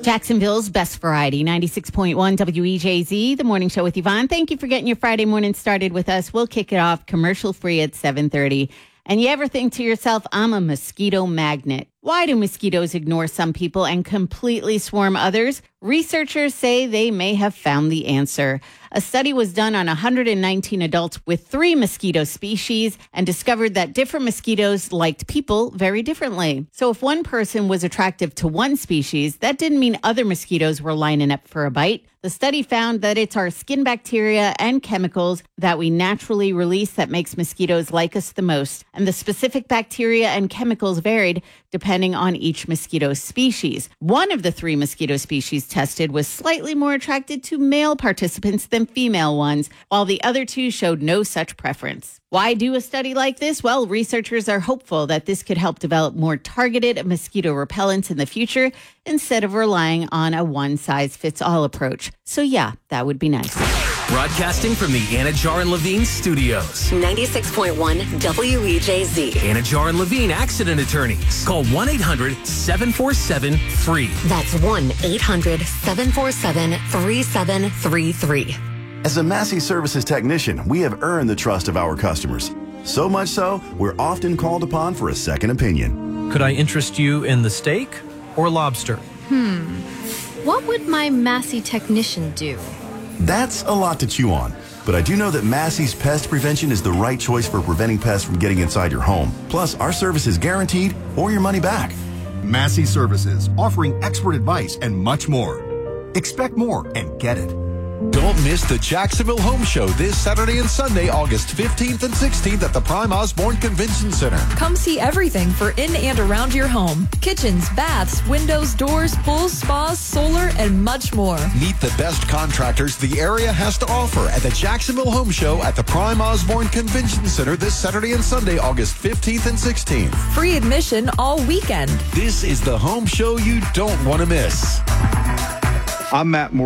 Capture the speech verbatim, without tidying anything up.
Jacksonville's best variety, ninety-six point one W E J Z, the morning show with Yvonne. Thank you for getting your Friday morning started with us. We'll kick it off commercial free at seven thirty. And you ever think to yourself, I'm a mosquito magnet? Why do mosquitoes ignore some people and completely swarm others? Researchers say they may have found the answer. A study was done on one hundred nineteen adults with three mosquito species and discovered that different mosquitoes liked people very differently. So if one person was attractive to one species, that didn't mean other mosquitoes were lining up for a bite. The study found that it's our skin bacteria and chemicals that we naturally release that makes mosquitoes like us the most. And the specific bacteria and chemicals varied depending on each mosquito species. One of the three mosquito species tested was slightly more attracted to male participants than female ones, while the other two showed no such preference. Why do a study like this? Well, researchers are hopeful that this could help develop more targeted mosquito repellents in the future instead of relying on a one-size-fits-all approach. So yeah, that would be nice. Broadcasting from the Anajar and Levine studios. ninety-six point one W E J Z. Anajar and Levine accident attorneys. Call one eight hundred seven four seven F R E E. That's one eight hundred seven four seven three seven three three. As a Massey Services technician, we have earned the trust of our customers. So much so, we're often called upon for a second opinion. Could I interest you in the steak or lobster? Hmm. What would my Massey technician do? That's a lot to chew on. But I do know that Massey's Pest Prevention is the right choice for preventing pests from getting inside your home. Plus, our service is guaranteed or your money back. Massey Services, offering expert advice and much more. Expect more and get it. Don't miss the Jacksonville Home Show this Saturday and Sunday, August fifteenth and sixteenth at the Prime Osborne Convention Center. Come see everything for in and around your home. Kitchens, baths, windows, doors, pools, spas, solar, and much more. Meet the best contractors the area has to offer at the Jacksonville Home Show at the Prime Osborne Convention Center this Saturday and Sunday, August fifteenth and sixteenth. Free admission all weekend. This is the home show you don't want to miss. I'm Matt Moore.